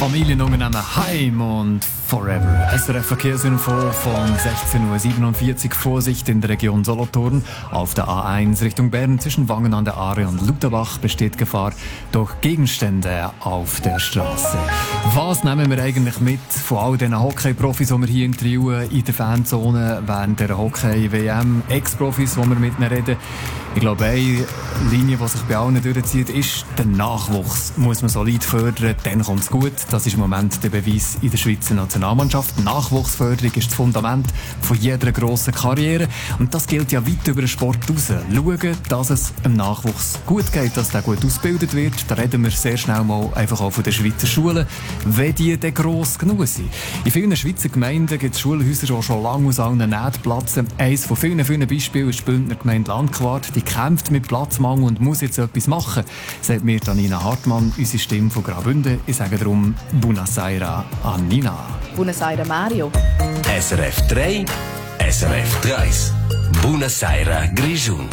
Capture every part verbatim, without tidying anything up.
Familienunternehmen Heim und Forever. S R F-Verkehrsinfo von sechzehn Uhr siebenundvierzig. Vorsicht in der Region Solothurn. Auf der A eins Richtung Bern zwischen Wangen an der Aare und Lutherbach besteht Gefahr durch Gegenstände auf der Straße. Was nehmen wir eigentlich mit von all diesen Hockey-Profis, die wir hier interviewen in der Fanzone während der Hockey-W M? Ex-Profis, die wir mit ihnen reden. Ich glaube, eine Linie, die sich bei allen durchzieht, ist, der Nachwuchs muss man solid fördern, dann kommt es gut. Das ist im Moment der Beweis in der Schweizer Nationalmannschaft. Nachwuchsförderung ist das Fundament von jeder grossen Karriere. Und das gilt ja weit über den Sport raus. Schauen, dass es im Nachwuchs gut geht, dass der gut ausgebildet wird. Da reden wir sehr schnell mal einfach auch von den Schweizer Schulen, wenn die dann gross genug sind. In vielen Schweizer Gemeinden gibt es Schulhäuser, die schon lange aus allen Nähten platzen. Eines von vielen, vielen Beispielen ist die Bündner Gemeinde Landquart. Die kämpft mit Platzmangel und muss jetzt etwas machen, sagt mir Nina Hartmann, unsere Stimme von Graubünden. Ich sage darum Buonasera an Nina. Buonasera Mario. S R F drei, S R F drei. Buonasera Grigion.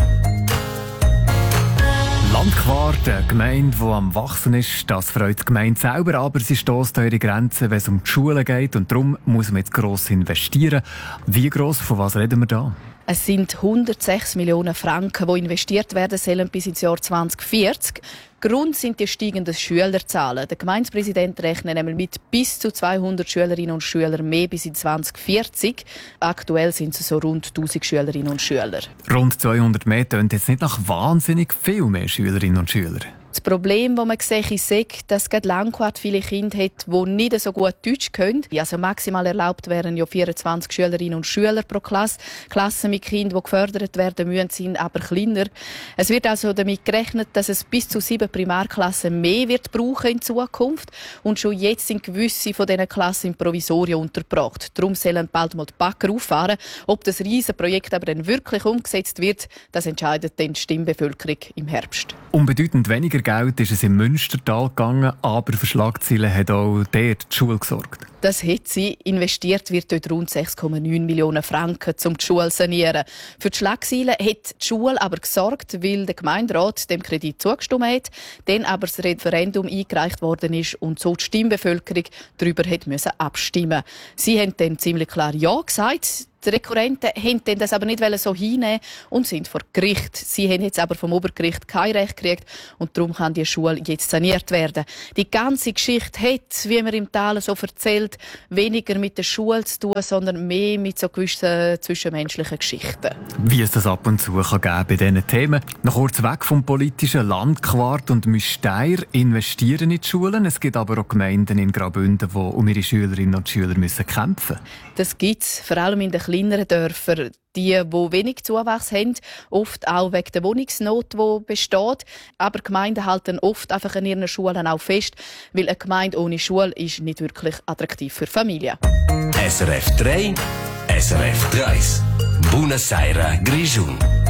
Landquart, eine Gemeinde, die am Wachsen ist, das freut die Gemeinde selber, aber sie stösst eure Grenzen, wenn es um die Schulen geht, und darum muss man jetzt gross investieren. Wie gross, von was reden wir da? Es sind hundertsechs Millionen Franken, die investiert werden sollen bis ins Jahr zwanzig vierzig. Grund sind die steigenden Schülerzahlen. Der Gemeindepräsident rechnet nämlich mit bis zu zweihundert Schülerinnen und Schülern mehr bis in zwanzig vierzig. Aktuell sind es so rund tausend Schülerinnen und Schüler. Rund zweihundert mehr tönt jetzt nicht nach wahnsinnig viel mehr Schülerinnen und Schüler. Das Problem, das man sieht, ist, dass gerade Landquart viele Kinder hat, die nicht so gut Deutsch können. Also maximal erlaubt wären ja vierundzwanzig Schülerinnen und Schüler pro Klasse. Klassen mit Kindern, die gefördert werden müssen, sind aber kleiner. Es wird also damit gerechnet, dass es bis zu sieben Primarklassen mehr wird brauchen in Zukunft. Und schon jetzt sind gewisse von diesen Klassen im Provisorium untergebracht. Darum sollen bald mal die Bagger auffahren. Ob das Riesenprojekt aber dann wirklich umgesetzt wird, das entscheidet dann die Stimmbevölkerung im Herbst. Unbedeutend weniger Geld ist es im Münstertal gegangen, aber für Schlagzeilen hat auch dort die Schule gesorgt. Das hat sie. Investiert wird dort rund sechs Komma neun Millionen Franken, um die Schule zu sanieren. Für die Schlagzeilen hat die Schule aber gesorgt, weil der Gemeinderat dem Kredit zugestimmt hat, dann aber das Referendum eingereicht worden ist und so die Stimmbevölkerung darüber hat müssen abstimmen. Sie haben dann ziemlich klar Ja gesagt. Die Rekurrenten wollten das aber nicht so hinnehmen und sind vor Gericht. Sie haben jetzt aber vom Obergericht kein Recht gekriegt und darum kann die Schule jetzt saniert werden. Die ganze Geschichte hat, wie man im Tal so erzählt, weniger mit der Schule zu tun, sondern mehr mit so gewissen zwischenmenschlichen Geschichten. Wie es das ab und zu kann geben bei diesen Themen. Noch kurz weg vom politischen. Landquart und Müsteier investieren in die Schulen. Es gibt aber auch Gemeinden in Graubünden, die um ihre Schülerinnen und Schüler müssen kämpfen müssen. Das gibt es, vor allem in den kleineren Dörfern. Die, die wenig Zuwachs haben, oft auch wegen der Wohnungsnot, die besteht. Aber Gemeinden halten oft einfach an ihren Schulen auch fest, weil eine Gemeinde ohne Schule ist nicht wirklich attraktiv für Familien. S R F drei, S R F drei. Buonasera Grigion.